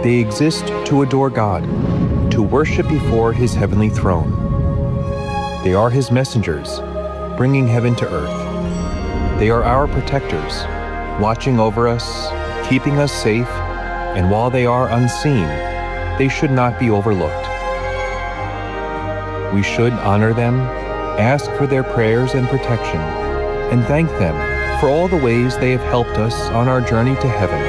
They exist to adore God, to worship before His heavenly throne. They are His messengers, bringing heaven to earth. They are our protectors, watching over us, keeping us safe, and while they are unseen, they should not be overlooked. We should honor them, ask for their prayers and protection, and thank them for all the ways they have helped us on our journey to heaven,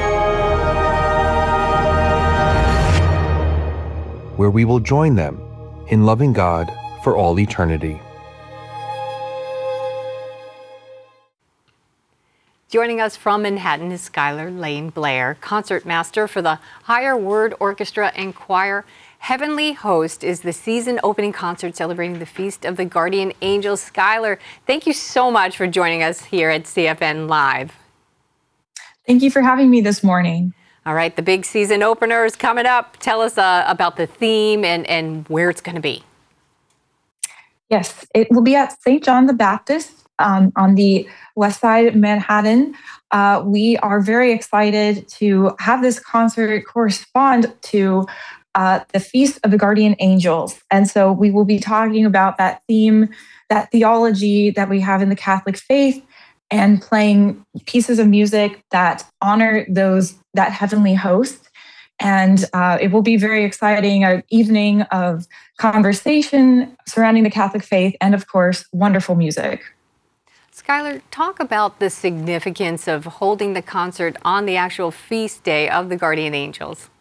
where we will join them in loving God for all eternity. Joining us from Manhattan is Skylar Lane Blair, concertmaster for the Higher Word Orchestra and Choir. Heavenly Host is the season opening concert celebrating the Feast of the Guardian Angels. Skylar, thank you so much for joining us here at CFN Live. Thank you for having me this morning. All right, the big season opener is coming up. Tell us about the theme and where it's going to be. Yes, it will be at St. John the Baptist on the west side of Manhattan. We are very excited to have this concert correspond to the Feast of the Guardian Angels. And so we will be talking about that theme, that theology that we have in the Catholic faith, and playing pieces of music that honor that heavenly host. And it will be very exciting, an evening of conversation surrounding the Catholic faith and, of course, wonderful music. Skylar, talk about the significance of holding the concert on the actual feast day of the Guardian Angels.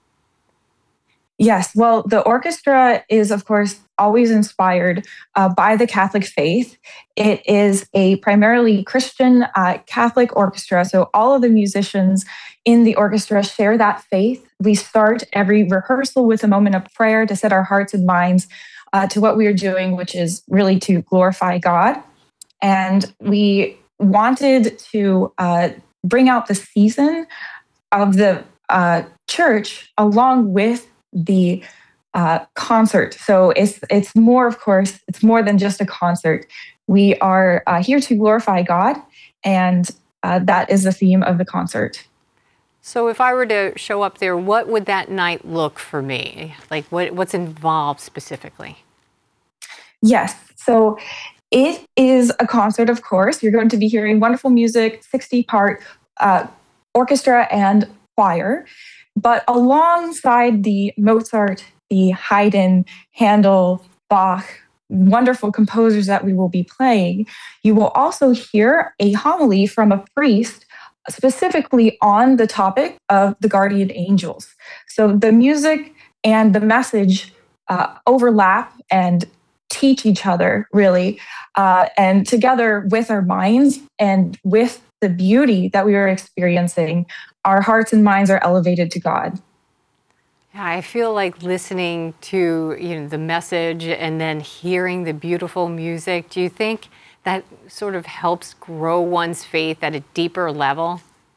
Yes, well, the orchestra is, of course, always inspired by the Catholic faith. It is a primarily Christian Catholic orchestra, so all of the musicians in the orchestra share that faith. We start every rehearsal with a moment of prayer to set our hearts and minds to what we are doing, which is really to glorify God. And we wanted to bring out the season of the church along with the concert. So it's more, of course, it's more than just a concert. We are here to glorify God, and that is the theme of the concert. So if I were to show up there, what would that night look for me? Like what's involved specifically? Yes. So it is a concert, of course. You're going to be hearing wonderful music, 60-part orchestra and choir. But alongside the Mozart, the Haydn, Handel, Bach, wonderful composers that we will be playing, you will also hear a homily from a priest specifically on the topic of the guardian angels. So the music and the message overlap and teach each other, really. And together with our minds and with the beauty that we are experiencing, our hearts and minds are elevated to God. Yeah, I feel like listening to the message and then hearing the beautiful music. Do you think that sort of helps grow one's faith at a deeper level?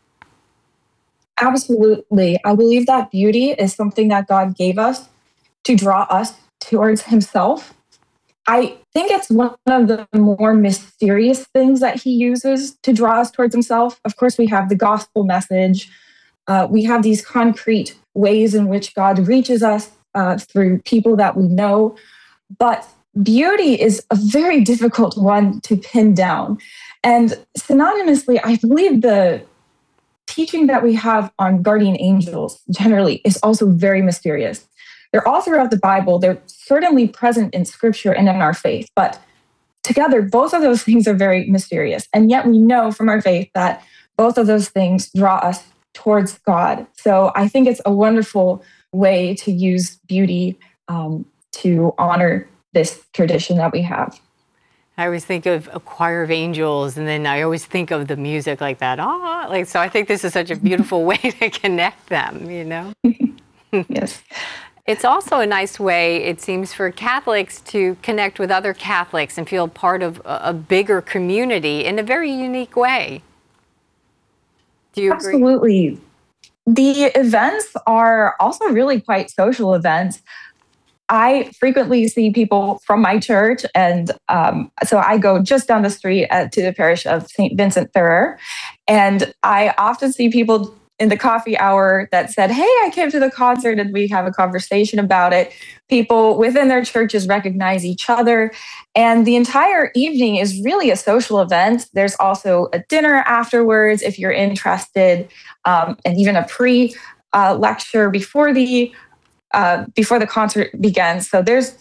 Absolutely. I believe that beauty is something that God gave us to draw us towards Himself. I think it's one of the more mysterious things that He uses to draw us towards Himself. Of course, we have the gospel message. We have these concrete ways in which God reaches us through people that we know. But beauty is a very difficult one to pin down. And synonymously, I believe the teaching that we have on guardian angels generally is also very mysterious. They're all throughout the Bible. They're certainly present in Scripture and in our faith. But together, both of those things are very mysterious. And yet we know from our faith that both of those things draw us towards God. So I think it's a wonderful way to use beauty to honor this tradition that we have. I always think of a choir of angels, and then I always think of the music like that. So I think this is such a beautiful way to connect them, Yes. It's also a nice way, it seems, for Catholics to connect with other Catholics and feel part of a bigger community in a very unique way. Do you agree? Absolutely. The events are also really quite social events. I frequently see people from my church, and so I go just down the street to the parish of St. Vincent Ferrer, and I often see people in the coffee hour that said, hey, I came to the concert, and we have a conversation about it. People within their churches recognize each other. And the entire evening is really a social event. There's also a dinner afterwards if you're interested, and even a lecture before the concert begins. So there's